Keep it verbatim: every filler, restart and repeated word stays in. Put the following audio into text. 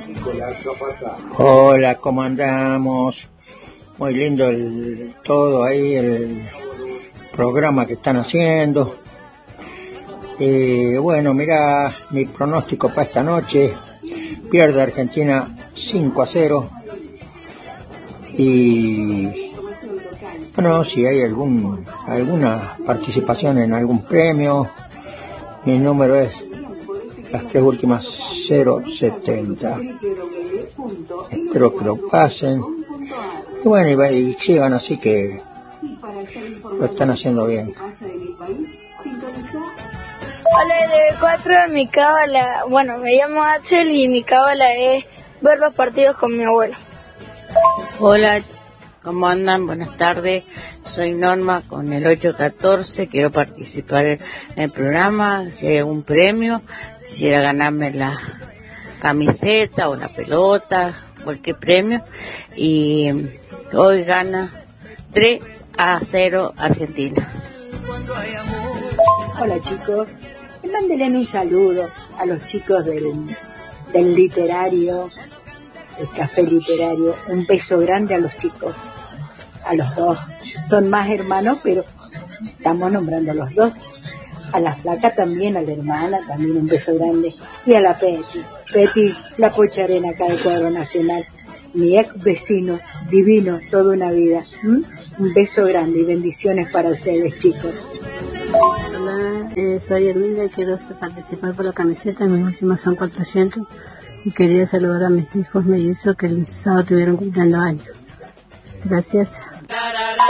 Hola, ¿cómo andamos? Muy lindo el, todo ahí, el programa que están haciendo. Eh, bueno, mira, mi pronóstico para esta noche: pierde Argentina cinco a cero. Y bueno, si hay algún alguna participación en algún premio, mi número es las tres últimas cero setenta. Espero que lo pasen. Y bueno, y, y sigan así, que lo están haciendo bien. Hola, L B cuatro, mi cábala, bueno, me llamo Axel y mi cábala es ver los partidos con mi abuelo. Hola, ¿cómo andan? Buenas tardes, soy Norma con el ocho catorce, quiero participar en el programa, si hay algún premio, quisiera ganarme la camiseta o la pelota, cualquier premio, y hoy gana tres a cero Argentina. Hola chicos, mándenle un saludo a los chicos del, del literario, el café literario, un beso grande a los chicos, a los dos, son más hermanos pero estamos nombrando a los dos, a la flaca también, a la hermana también un beso grande, y a la Peti, Peti, la Pocharena acá del Cuadro Nacional, mi ex vecinos, divinos, toda una vida. ¿Mm? Un beso grande y bendiciones para ustedes, chicos. Hola, eh, soy Herminda y quiero participar por la camiseta, mis últimos son cuatrocientos, y quería saludar a mis hijos mellizos que el sábado tuvieron cumpliendo años. Gracias.